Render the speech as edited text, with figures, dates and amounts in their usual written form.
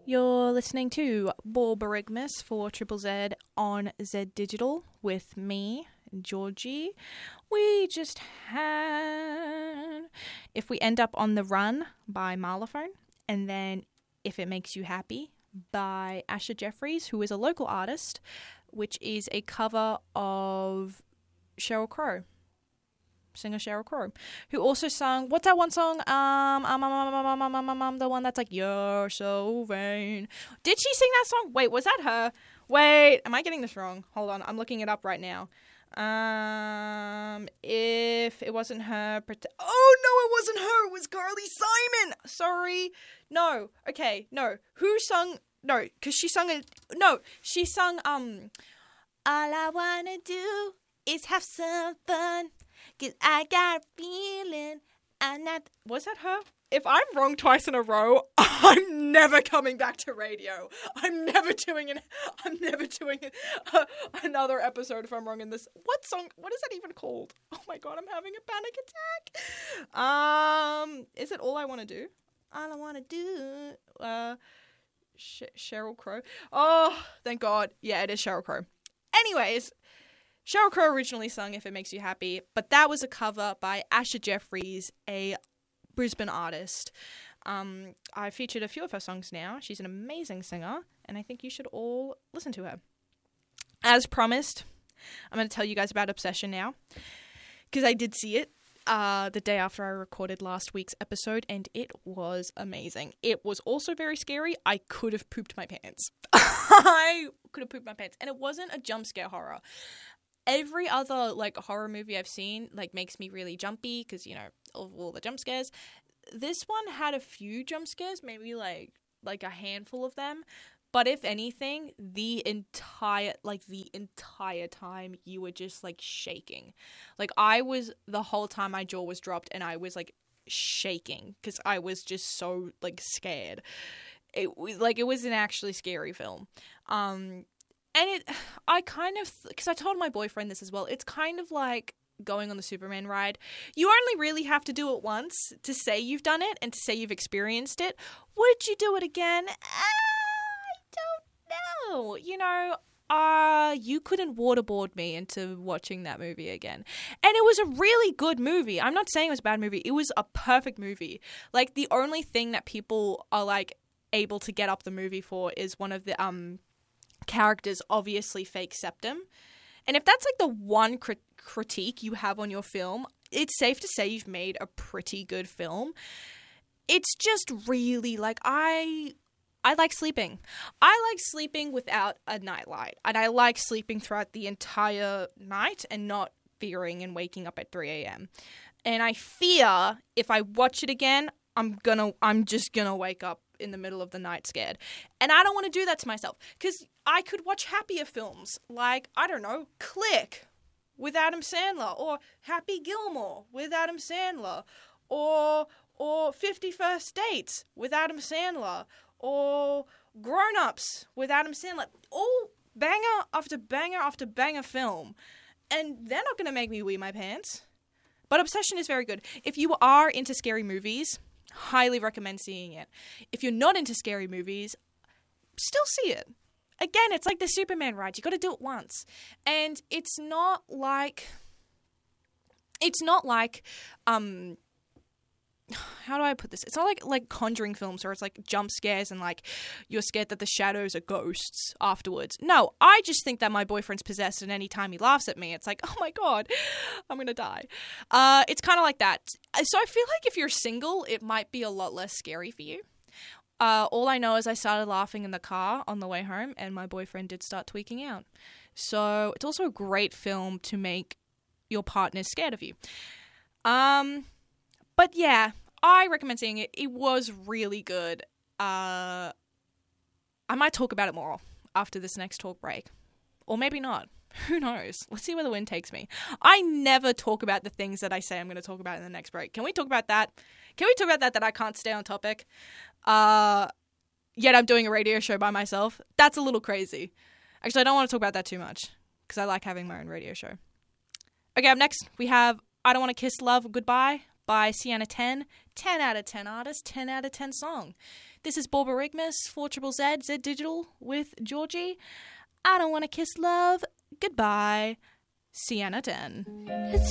You're listening to Borborygmus for Triple Z on Z Digital with me, Georgie. We just had If We End Up on the Run by Marlaphone, and then If It Makes You Happy by Asher Jeffries, who is a local artist, which is a cover of Sheryl Crow. Singer Sheryl Crow, who also sung, what's that one song? The one that's like, you're so vain. Did she sing that song? Wait, was that her? Wait, am I getting this wrong? Hold on, I'm looking it up right now. If it wasn't her, oh no, it wasn't her, it was Carly Simon. Sorry. No, okay, no. Who sung, no, because she sung it, no, she sung, all I wanna do is have some fun. 'Cause I got a feeling I'm not... Was that her? If I'm wrong twice in a row, I'm never coming back to radio. I'm never doing another episode if I'm wrong in this. What song? What is that even called? Oh my god, I'm having a panic attack. Is it All I Want to Do? All I Want to Do. Sheryl Crow. Oh, thank god. Yeah, it is Sheryl Crow. Anyways... Sheryl Crow originally sung If It Makes You Happy, but that was a cover by Asher Jeffries, a Brisbane artist. I featured a few of her songs now. She's an amazing singer, and I think you should all listen to her. As promised, I'm going to tell you guys about Obsession now, because I did see it the day after I recorded last week's episode, and it was amazing. It was also very scary. I could have pooped my pants. I could have pooped my pants, and it wasn't a jump scare horror. Every other, horror movie I've seen, makes me really jumpy because, of all the jump scares. This one had a few jump scares, maybe, a handful of them. But if anything, the entire time, you were just, shaking. I was, the whole time my jaw was dropped and I was, shaking because I was just so, scared. It was an actually scary film. And because I told my boyfriend this as well, it's kind of like going on the Superman ride. You only really have to do it once to say you've done it and to say you've experienced it. Would you do it again? I don't know. You couldn't waterboard me into watching that movie again. And it was a really good movie. I'm not saying it was a bad movie. It was a perfect movie. The only thing that people are, able to get up the movie for is one of the, characters obviously fake septum. And if that's the one critique you have on your film, it's safe to say you've made a pretty good film. It's just really I like sleeping. I like sleeping without a nightlight, and I like sleeping throughout the entire night and not fearing and waking up at 3 a.m. And I fear if I watch it again, I'm just gonna wake up in the middle of the night scared. And I don't want to do that to myself, because I could watch happier films I don't know, Click with Adam Sandler, or Happy Gilmore with Adam Sandler, or 50 First Dates with Adam Sandler, or Grown Ups with Adam Sandler. All banger after banger after banger film. And they're not going to make me wee my pants. But Obsession is very good. If you are into scary movies, highly recommend seeing it. If you're not into scary movies, still see it. Again, it's like the Superman ride. You got to do it once. And it's not like how do I put this? It's not like Conjuring films where it's jump scares and you're scared that the shadows are ghosts afterwards. No, I just think that my boyfriend's possessed, and any time he laughs at me, it's oh my god, I'm gonna die. It's kind of like that. So I feel like if you're single, it might be a lot less scary for you. All I know is I started laughing in the car on the way home, and my boyfriend did start tweaking out. So it's also a great film to make your partner scared of you. But yeah, I recommend seeing it. It was really good. I might talk about it more after this next talk break. Or maybe not. Who knows? Let's see where the wind takes me. I never talk about the things that I say I'm going to talk about in the next break. Can we talk about that? Can we talk about that I can't stay on topic? Yet I'm doing a radio show by myself. That's a little crazy. Actually, I don't want to talk about that too much, because I like having my own radio show. Okay, up next, we have I Don't Want to Kiss Love Goodbye by Sienna 10. 10 out of 10 artist, 10 out of 10 song. This is Borborygmus for Triple Z, Z Digital with Georgie. I don't want to kiss love. Goodbye. Sienna 10.